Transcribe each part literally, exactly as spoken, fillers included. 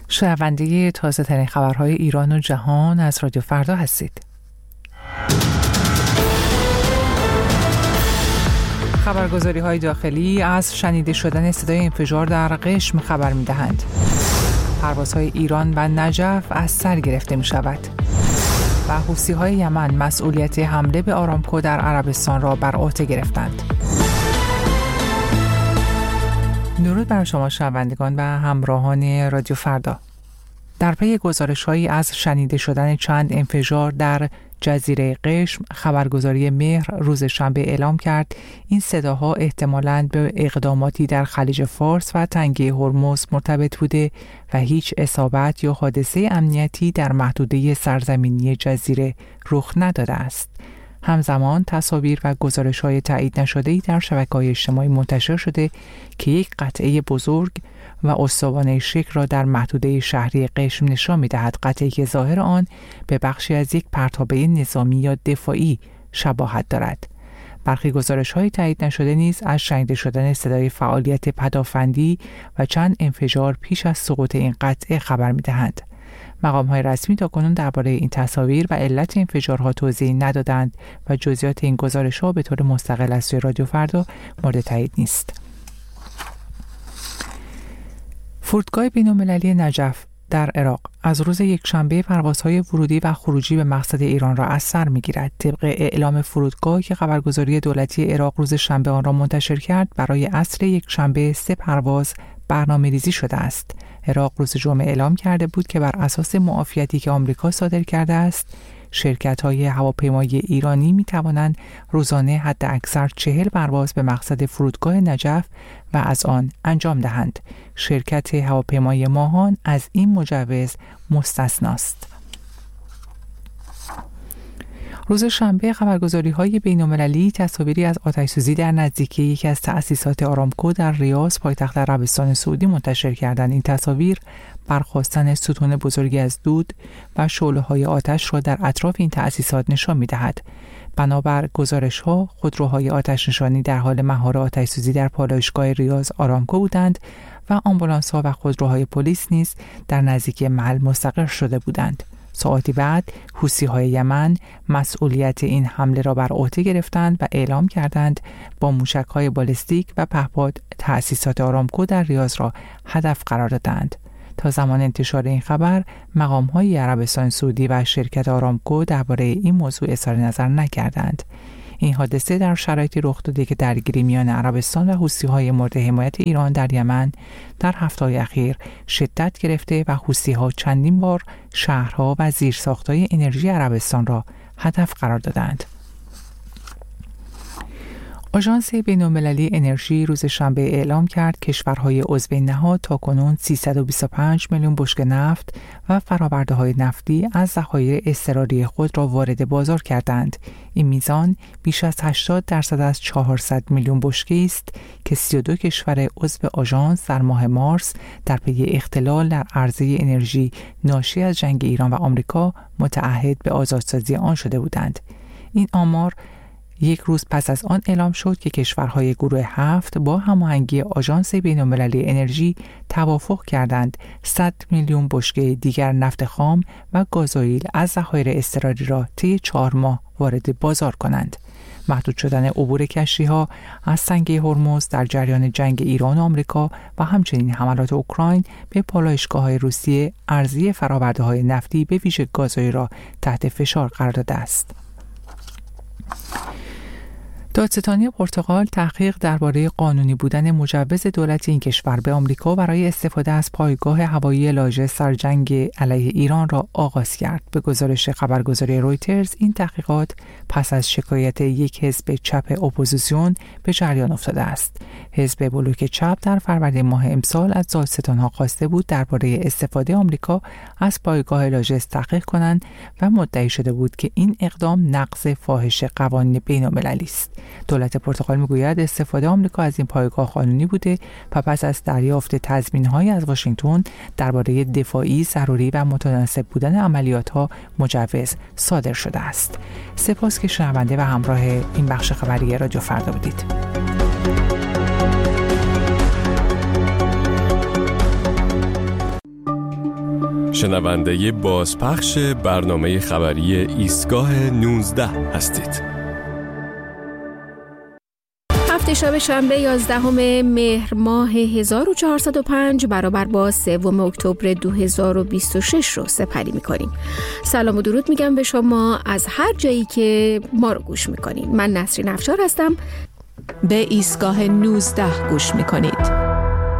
شنونده تازه ترین خبرهای ایران و جهان از رادیو فردا هستید. خبرگزاری های داخلی از شنیده شدن صدای انفجار در قشم خبر می دهند. پروازهای ایران و نجف از سر گرفته می شود و حوثی های یمن مسئولیت حمله به آرامکو در عربستان را بر عهده گرفتند. درود بر شما شنوندگان و همراهان رادیو فردا. در پی گزارش‌هایی از شنیده شدن چند انفجار در جزیره قشم، خبرگزاری مهر روز شنبه اعلام کرد این صداها احتمالاً به اقداماتی در خلیج فارس و تنگه هرمز مرتبط بوده و هیچ اصابت یا حادثه امنیتی در محدوده سرزمینی جزیره رخ نداده است. همزمان تصاویر و گزارش‌های تایید نشده‌ای در شبکه‌های اجتماعی منتشر شده که یک قطعه بزرگ و استوانه شکل را در محدوده شهری قشم نشان می‌دهد، قطعه‌ای که ظاهر آن به بخشی از یک پرتابه نظامی یا دفاعی شباهت دارد. برخی گزارش‌های تایید نشده نیز از شنیده شدن صدای فعالیت پدافندی و چند انفجار پیش از سقوط این قطعه خبر می‌دهند. مقام‌های رسمی تاکنون درباره این تصاویر و علت انفجارها توضیحی ندادند و جزئیات این گزارش‌ها به طور مستقل از سوی رادیو فردا مورد تایید نیست. فرودگاه بین‌المللی نجف در عراق از روز یکشنبه پروازهای ورودی و خروجی به مقصد ایران را از سر می‌گیرد. طبق اعلام فرودگاه که خبرگزاری دولتی عراق روز شنبه آن را منتشر کرد، برای عصر یکشنبه سه پرواز برنامه‌ریزی شده است. عراق روز جمعه اعلام کرده بود که بر اساس معافیتی که آمریکا صادر کرده است، شرکت‌های هواپیمایی ایرانی می‌توانند روزانه حد اکثر چهل پرواز به مقصد فرودگاه نجف و از آن انجام دهند. شرکت هواپیمای ماهان از این مجوز مستثناست. روز شنبه خبرگزاری‌های بین‌المللی تصاویری از آتش‌سوزی در نزدیکی یکی از تأسیسات آرامکو در ریاض پایتخت عربستان سعودی منتشر کردند. این تصاویر برخاستن ستون بزرگی از دود و شعله‌های آتش را در اطراف این تأسیسات نشان می‌دهد. بنابر گزارش‌ها، خودروهای آتش نشانی در حال مهار آتش‌سوزی در پالایشگاه ریاض آرامکو بودند و آمبولانس‌ها و خودروهای پلیس نیز در نزدیکی محل مستقر شده بودند. ساعتی بعد حوثی‌های یمن مسئولیت این حمله را بر عهده گرفتند و اعلام کردند با موشک‌های بالستیک و پهپاد تأسیسات آرامکو در ریاض را هدف قرار دادند. تا زمان انتشار این خبر، مقام‌های عربستان سعودی و شرکت آرامکو درباره این موضوع اظهار نظر نکردند. این حادثه در شرایطی رخ داده که درگیری میان عربستان و حوثی‌های مورد حمایت ایران در یمن در هفته‌های اخیر شدت گرفته و حوثی‌ها چندین بار شهرها و زیرساخت‌های انرژی عربستان را هدف قرار دادند. آژانس بین‌المللی انرژی روز شنبه اعلام کرد کشورهای عضو نهاد تاکنون سیصد و بیست و پنج میلیون بشکه نفت و فرآورده‌های نفتی از ذخایر اضطراری خود را وارد بازار کردند. این میزان بیش از هشتاد درصد از چهارصد میلیون بشکه است که سی و دو کشور عضو آژانس در ماه مارس در پی اختلال در عرضه انرژی ناشی از جنگ ایران و آمریکا متعهد به آزادسازی آن شده بودند. این آمار یک روز پس از آن اعلام شد که کشورهای گروه هفت با هماهنگی آژانس بین‌المللی انرژی توافق کردند صد میلیون بشکه دیگر نفت خام و گازوئیل از ذخایر اضطراری را طی چهار ماه وارد بازار کنند. محدود شدن عبور کشتی‌ها از تنگه هرمز در جریان جنگ ایران و آمریکا و همچنین حملات اوکراین به پالایشگاه‌های روسیه عرضه فرآورده‌های نفتی به ویژه گازوئیل را تحت فشار قرار داده است. دادستانی پرتغال تحقیق درباره قانونی بودن مجوز دولت این کشور به آمریکا برای استفاده از پایگاه هوایی لاژ سرجنگ علیه ایران را آغاز کرد. به گزارش خبرگزاری رویترز، این تحقیقات پس از شکایت یک حزب چپ اپوزیسیون به جریان افتاده است. حزب بلوک چپ در فروردین ماه امسال از دادستان‌ها خواسته بود درباره استفاده آمریکا از پایگاه لاژ تحقیق کنند و مدعی شده بود که این اقدام نقض فاحش قوانین بین‌المللی است. دولت پرتغال میگوید استفاده آمریکا از این پایگاه قانونی بوده و پس از دریافت تضمین‌های از واشنگتن درباره دفاعی ضروری و متناسب بودن عملیات‌ها مجوز صادر شده است. سپاس که شنونده و همراه این بخش خبری رادیو فردا بودید. شنونده بازپخش برنامه خبری ایستگاه نوزده هستید. هفته شب شنبه یازدهم مهر ماه هزار و چهارصد و پنج برابر با سوم اکتبر دو هزار و بیست و شش رو سپری می‌کنیم. سلام و درود میگم به شما از هر جایی که ما رو گوش می‌کنید. من نسرین افشار هستم. به ایستگاه نوزده گوش می‌کنید.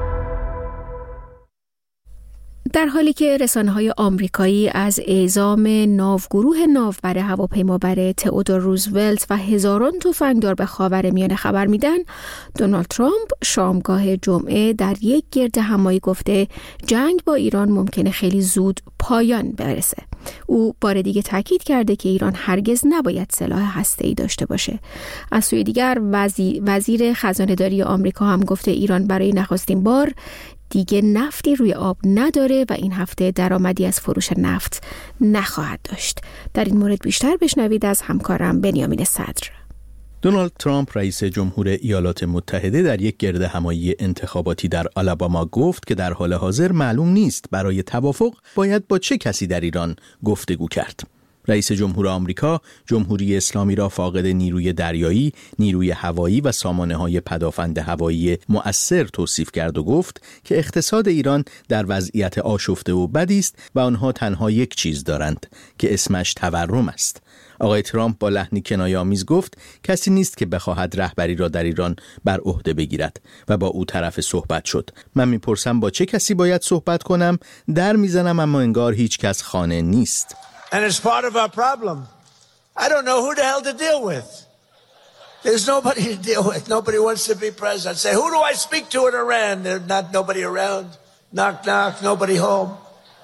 در حالی که رسانه‌های آمریکایی از اعزام ناوگروه ناوبر هواپیمابر تئودور روزولت و هزاران تفنگدار به خاورمیانه خبر میدن، دونالد ترامپ شامگاه جمعه در یک گردهمایی گفته جنگ با ایران ممکنه خیلی زود پایان برسه. او بار دیگه تاکید کرده که ایران هرگز نباید سلاح هسته‌ای داشته باشه. از سوی دیگر وزیر, وزیر خزانه‌داری آمریکا هم گفته ایران برای نخستین بار دیگه نفتی روی آب نداره و این هفته درآمدی از فروش نفت نخواهد داشت. در این مورد بیشتر بشنوید از همکارم بنیامین صدر. دونالد ترامپ رئیس جمهور ایالات متحده در یک گردهمایی انتخاباتی در آلاباما گفت که در حال حاضر معلوم نیست برای توافق باید با چه کسی در ایران گفتگو کرد. رئیس جمهور آمریکا جمهوری اسلامی را فاقد نیروی دریایی، نیروی هوایی و سامانه‌های پدافند هوایی مؤثر توصیف کرد و گفت که اقتصاد ایران در وضعیت آشفته و بدی است و آنها تنها یک چیز دارند که اسمش تورم است. آقای ترامپ با لحنی کنایه‌آمیز گفت کسی نیست که بخواهد رهبری را در ایران بر عهده بگیرد و با او طرف صحبت شد. من میپرسم با چه کسی باید صحبت کنم؟ در میزنم اما انگار هیچ کس خانه نیست. And it's part of our problem. I don't know who the hell to deal with. There's nobody to deal with. Nobody wants to be president. Say, who do I speak to in Iran? There's not nobody around. Knock, knock, nobody home.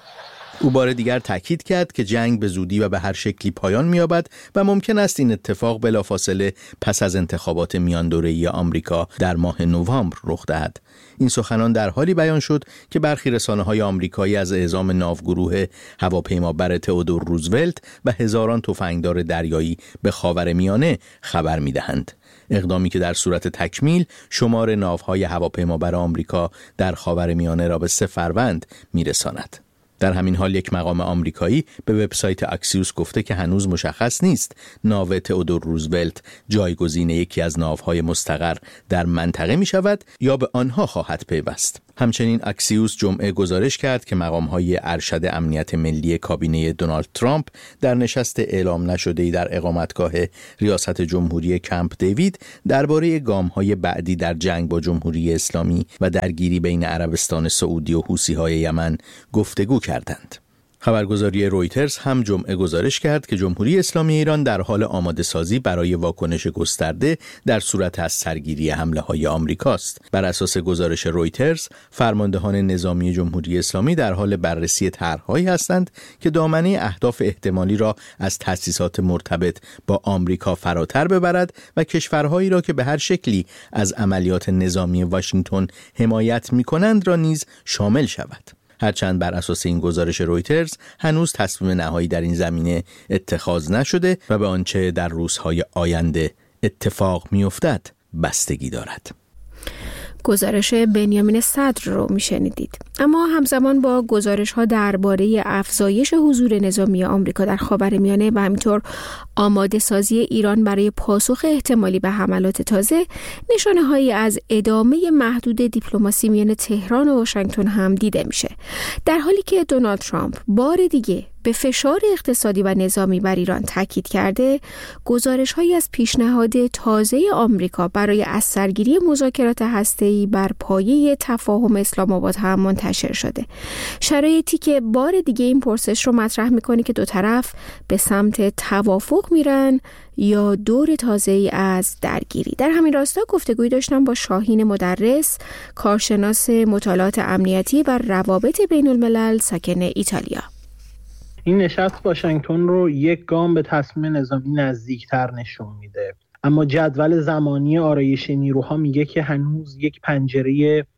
او بار دیگر تاکید کرد که جنگ به زودی و به هر شکلی پایان می‌یابد و ممکن است این اتفاق بلافاصله پس از انتخابات میان دوره‌ای آمریکا در ماه نوامبر رخ دهد. این سخنان در حالی بیان شد که برخی رسانه‌های آمریکایی از اعزام ناوگروه هواپیمابر تئودور روزولت و هزاران تفنگدار دریایی به خاورمیانه خبر می‌دهند. اقدامی که در صورت تکمیل شمار ناوهای هواپیمابر آمریکا در خاورمیانه را به سه فروند می‌رساند. در همین حال یک مقام آمریکایی به وبسایت اکسیوس گفته که هنوز مشخص نیست ناو تئودور روزولت جایگزین یکی از ناوهای مستقر در منطقه می شود یا به آنها خواهد پیوست. همچنین اکسیوس جمعه گزارش کرد که مقام‌های ارشد امنیت ملی کابینه دونالد ترامپ در نشست اعلام نشده‌ای در اقامتگاه ریاست جمهوری کمپ دیوید درباره گام‌های بعدی در جنگ با جمهوری اسلامی و درگیری بین عربستان سعودی و حوثی‌های یمن گفتگو کردند. خبرگزاری رویترز هم جمعه گزارش کرد که جمهوری اسلامی ایران در حال آماده سازی برای واکنش گسترده در صورت از سرگیری حمله های آمریکاست. بر اساس گزارش رویترز، فرماندهان نظامی جمهوری اسلامی در حال بررسی طرح‌هایی هستند که دامنه اهداف احتمالی را از تأسیسات مرتبط با آمریکا فراتر ببرد و کشورهایی را که به هر شکلی از عملیات نظامی واشنگتن حمایت می‌کنند را نیز شامل شود. هرچند بر اساس این گزارش رویترز هنوز تصمیم نهایی در این زمینه اتخاذ نشده و به آنچه در روزهای آینده اتفاق می‌افتد بستگی دارد. گزارش بنیامین صدر رو میشنیدید. اما همزمان با گزارش ها درباره افزایش حضور نظامی آمریکا در خاورمیانه و همینطور آماده سازی ایران برای پاسخ احتمالی به حملات تازه، نشانه هایی از ادامه محدود دیپلماسی میان تهران و واشنگتن هم دیده میشه. در حالی که دونالد ترامپ بار دیگه به فشار اقتصادی و نظامی بر ایران تاکید کرده، گزارش‌هایی از پیشنهاد تازه آمریکا برای از سرگیری مذاکرات هسته‌ای بر پایه تفاهم اسلام آباد هم منتشر شده. شرایطی که بار دیگه این پرسش رو مطرح می‌کنه که دو طرف به سمت توافق میرن یا دور تازه‌ای از درگیری. در همین راستا گفتگویی داشتم با شاهین مدرس، کارشناس مطالعات امنیتی و روابط بین‌الملل ساکن ایتالیا. این نشست واشنگتن رو یک گام به تصمیم نظامی نزدیکتر نشون میده، اما جدول زمانی آرایش نیروها میگه که هنوز یک پنجره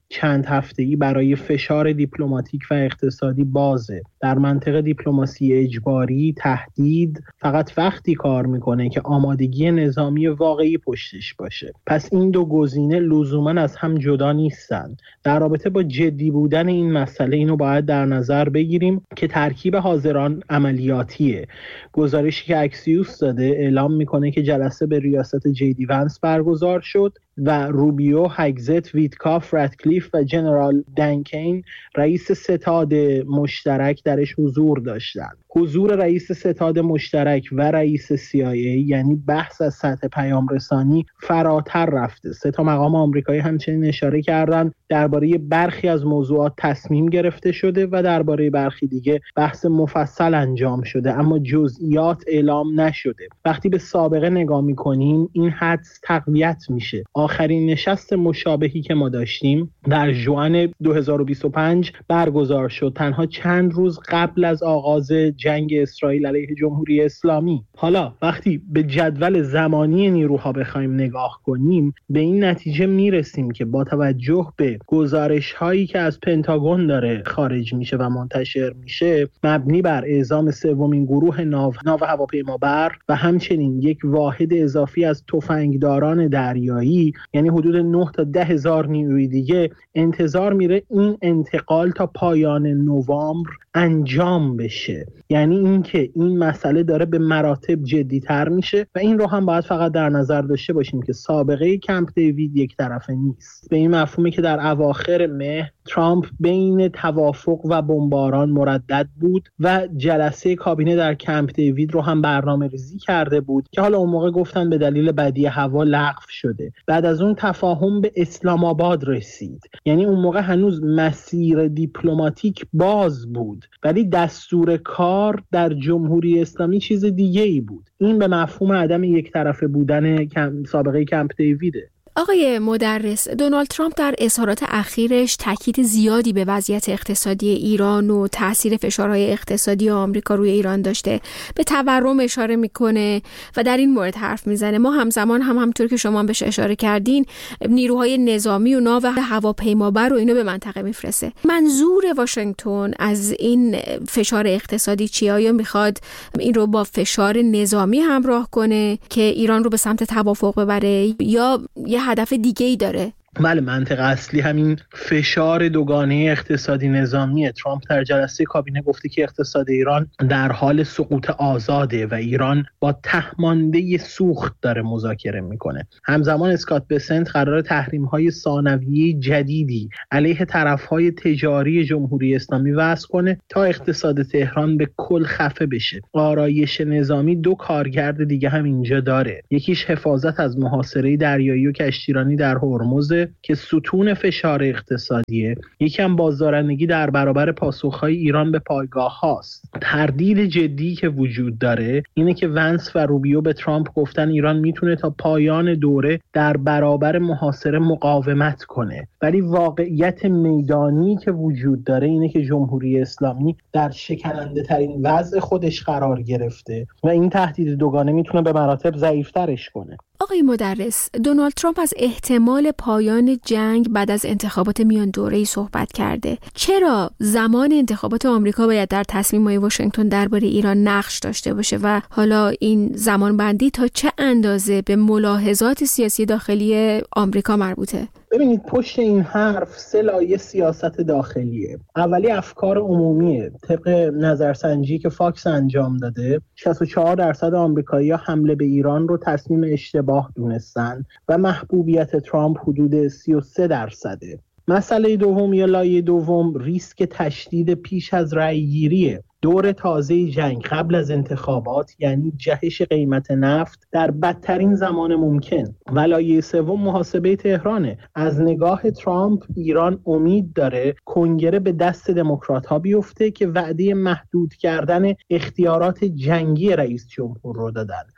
چند هفته‌ای برای فشار دیپلماتیک و اقتصادی بازه. در منطقه دیپلماسی اجباری تهدید فقط وقتی کار میکنه که آمادگی نظامی واقعی پشتش باشه. پس این دو گزینه لزوما از هم جدا نیستن. در رابطه با جدی بودن این مسئله اینو باید در نظر بگیریم که ترکیب حاضران عملیاتیه. گزارشی که اکسیوس داده اعلام میکنه که جلسه به ریاست جیدی ونس برگزار شد و روبیو، هگزت، ویتکاف، راتکلیف و جنرال دنکین رئیس ستاد مشترک درش حضور داشتند. حضور رئیس ستاد مشترک و رئیس سی آی ای یعنی بحث از سطح پیام رسانی فراتر رفته. سه تا مقام آمریکایی همچنین اشاره کردند درباره برخی از موضوعات تصمیم گرفته شده و درباره برخی دیگه بحث مفصل انجام شده، اما جزئیات اعلام نشده. وقتی به سابقه نگاه می‌کنیم این حدس تقویت میشه. آخرین نشست مشابهی که ما داشتیم در ژوئن دو هزار و بیست و پنج برگزار شد، تنها چند روز قبل از آغاز جنگ اسرائیل علیه جمهوری اسلامی. حالا وقتی به جدول زمانی نیروها بخوایم نگاه کنیم به این نتیجه میرسیم که با توجه به گزارش هایی که از پنتاگون داره خارج میشه و منتشر میشه، مبنی بر اعزام سومین گروه ناو ناو هواپیمابر و همچنین یک واحد اضافی از تفنگداران دریایی، یعنی حدود نه تا ده هزار نیروی دیگه، انتظار میره این انتقال تا پایان نوامبر انجام بشه. یعنی اینکه این مسئله داره به مراتب جدی‌تر میشه و این رو هم باید فقط در نظر داشته باشیم که سابقه کمپ دیوید یک طرفه نیست. به این مفهومی که در اواخر مه ترامپ بین توافق و بمباران مردد بود و جلسه کابینه در کمپ دیوید رو هم برنامه ریزی کرده بود که حالا اون موقع گفتن به دلیل بدی هوا لغو شده. بعد از اون تفاهم به اسلام آباد رسید. یعنی اون موقع هنوز مسیر دیپلماتیک باز بود ولی دستور کار در جمهوری اسلامی چیز دیگه ای بود. این به مفهوم عدم یک طرفه بودن کم سابقه کمپ دیویده. آقای مدرس، دونالد ترامپ در اظهارات اخیرش تاکید زیادی به وضعیت اقتصادی ایران و تاثیر فشارهای اقتصادی آمریکا روی ایران داشته. به تورم اشاره میکنه و در این مورد حرف میزنه. ما همزمان هم همونطور که شما بهش اشاره کردین نیروهای نظامی و ناو هواپیمابر رو اینو به منطقه میفرسته. منظور واشنگتن از این فشار اقتصادی چیه؟ آیا میخواد این رو با فشار نظامی همراه کنه که ایران رو به سمت توافق ببره یا یه هدف دیگه ای داره؟ بله، منطقه اصلی همین فشار دوگانه اقتصادی نظامیه. ترامپ در جلسه کابینه گفته که اقتصاد ایران در حال سقوط آزاده و ایران با تهمانده سوخت داره مذاکره میکنه. همزمان اسکات بسنت قرار تحریم‌های ثانویه جدیدی علیه طرف‌های تجاری جمهوری اسلامی وضع کنه تا اقتصاد تهران به کل خفه بشه. آرایش نظامی دو کارگرد دیگه هم اینجا داره. یکیش حفاظت از محاصره دریایی و کشتیرانی در هرمز که ستون فشار اقتصادیه، یکم بازدارندگی در برابر پاسخهای ایران به پایگاه هاست. تردید جدی که وجود داره اینه که ونس و روبیو به ترامپ گفتن ایران میتونه تا پایان دوره در برابر محاصره مقاومت کنه، ولی واقعیت میدانی که وجود داره اینه که جمهوری اسلامی در شکننده ترین وضع خودش قرار گرفته و این تهدید دوگانه میتونه به مراتب ضعیفترش کنه. آقای مدرس، دونالد ترامپ از احتمال پایان جنگ بعد از انتخابات میان دوره‌ای صحبت کرده. چرا زمان انتخابات آمریکا باید در تصمیم‌های واشنگتن درباره ایران نقش داشته باشه و حالا این زمان بندی تا چه اندازه به ملاحظات سیاسی داخلی آمریکا مربوطه؟ ببینید، پشت این حرف سه لایه سیاست داخلیه. اولی افکار عمومیه. طبق نظرسنجی که فاکس انجام داده، شصت و چهار درصد آمریکایی‌ها حمله به ایران رو تصمیم اشتباه دونستن و محبوبیت ترامپ حدود سی و سه درصده. مسئله دوم یا لایه دوم ریسک تشدید پیش از رأی‌گیریه. دور تازه جنگ قبل از انتخابات یعنی جهش قیمت نفت در بدترین زمان ممکن. و لایه سوم محاسبه تهرانه. از نگاه ترامپ ایران امید داره کنگره به دست دموکرات‌ها بیفته که وعده محدود کردن اختیارات جنگی رئیس جمهور رو دادن.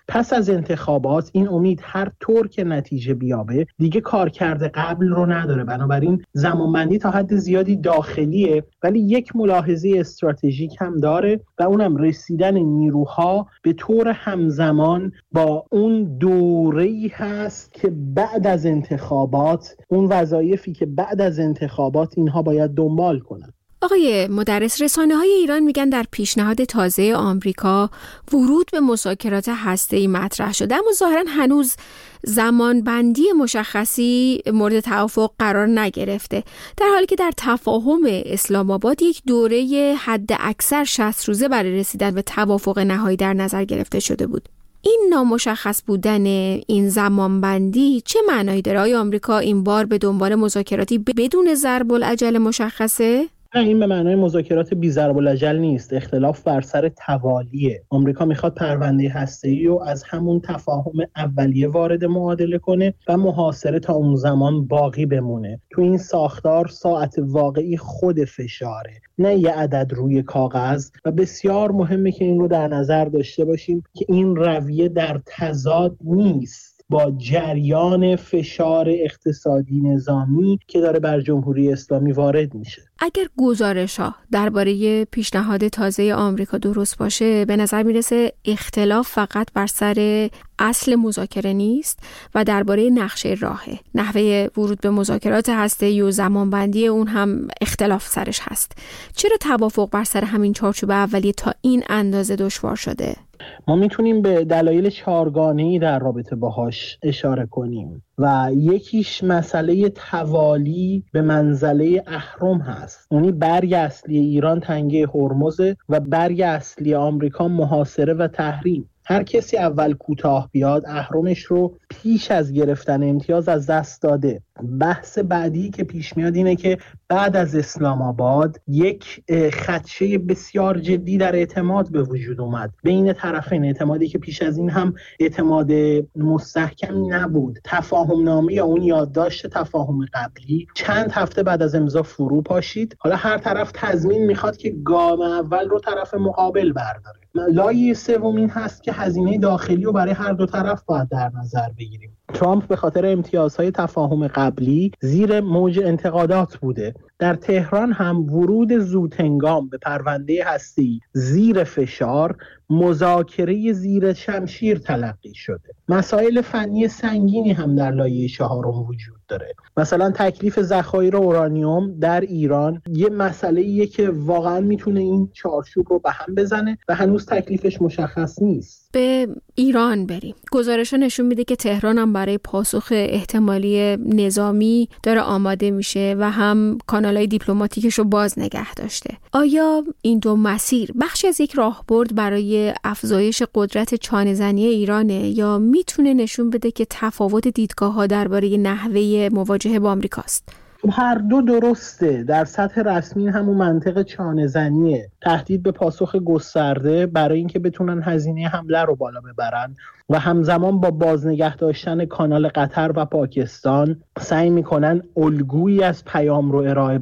پس از انتخابات این امید هر طور که نتیجه بیابه دیگه کارکرد قبل رو نداره، بنابراین زمانبندی تا حد زیادی داخلیه، ولی یک ملاحظه استراتژیک هم داره و اونم رسیدن نیروها به طور همزمان با اون دوره‌ای هست که بعد از انتخابات، اون وظایفی که بعد از انتخابات اینها باید دنبال کنن. آقای مدرس، رسانه‌های ایران میگن در پیشنهاد تازه آمریکا ورود به مذاکرات هسته‌ای مطرح شده، اما ظاهراً هنوز زمانبندی مشخصی مورد توافق قرار نگرفته، در حالی که در تفاهم اسلام آباد یک دوره حد اکثر شصت روزه برای رسیدن به توافق نهایی در نظر گرفته شده بود. این نامشخص بودن این زمانبندی چه معنایی داره؟ آیا آمریکا این بار به دنبال مذاکراتی بدون ضرب الاجل مشخصه؟ نه، این به معنای مذاکرات بی ضرب الاجل نیست. اختلاف بر سر توالیه. آمریکا میخواد پرونده هسته‌ای رو از همون تفاهم اولیه وارد معادله کنه و محاصره تا اون زمان باقی بمونه. تو این ساختار ساعت واقعی خود فشاره، نه یه عدد روی کاغذ، و بسیار مهمه که این رو در نظر داشته باشیم که این رویه در تضاد نیست با جریان فشار اقتصادی نظامی که داره بر جمهوری اسلامی وارد میشه. اگر گزارش‌ها درباره پیشنهاد تازه آمریکا درست باشه، به نظر میرسه اختلاف فقط بر سر اصل مذاکره نیست و درباره نقشه راهه. نحوه ورود به مذاکرات هسته‌ای و زمانبندی اون هم اختلاف سرش هست. چرا توافق بر سر همین چارچوب اولیه تا این اندازه دشوار شده؟ ما میتونیم به دلایل چهارگانه‌ای در رابطه باهاش اشاره کنیم و یکیش مسئله توالی به منزله اهرم هست. یعنی برگ اصلی ایران تنگه هرمز و برگ اصلی آمریکا محاصره و تحریم. هر کسی اول کوتاه بیاد اهرمش رو پیش از گرفتن امتیاز از دست داده. بحث بعدی که پیش میاد اینه که بعد از اسلام آباد یک خدشه بسیار جدی در اعتماد به وجود اومد بین طرفین، اعتمادی که پیش از این هم اعتماد مستحکمی نبود. تفاهم نامه یا اون یادداشت تفاهم قبلی چند هفته بعد از امضا فرو پاشید. حالا هر طرف تضمین میخواد که گام اول رو طرف مقابل برداره. لایه سوم این هست که هزینه داخلی رو برای هر دو طرف باید در نظر بگیریم. ترامپ به خاطر امتیازهای تفاهم قبلی زیر موج انتقادات بوده. در تهران هم ورود زودهنگام به پرونده هسته‌ای زیر فشار، مذاکره زیر شمشیر تلقی شده. مسائل فنی سنگینی هم در لایه چهارم وجود داره. مثلا تکلیف ذخایر اورانیوم در ایران یه مسئله‌ایه که واقعا میتونه این چارچوب رو به هم بزنه و هنوز تکلیفش مشخص نیست. به ایران بریم. گزارش‌ها نشون میده که تهران هم برای پاسخ احتمالی نظامی داره آماده میشه و هم کانال‌های دیپلماتیکش رو باز نگه داشته. آیا این دو مسیر بخشی از یک راهبرد برای افزایش قدرت چانه‌زنی ایرانه یا میتونه نشون بده که تفاوت دیدگاه‌ها درباره نحوه مواجهه با آمریکاست؟ هر دو درسته. در سطح رسمی همون منطق چانه‌زنیه، تهدید به پاسخ گسترده برای اینکه بتونن هزینه حمله رو بالا ببرن و همزمان با بازنگه داشتن کانال قطر و پاکستان سعی میکنن الگویی از پیام رو ارائه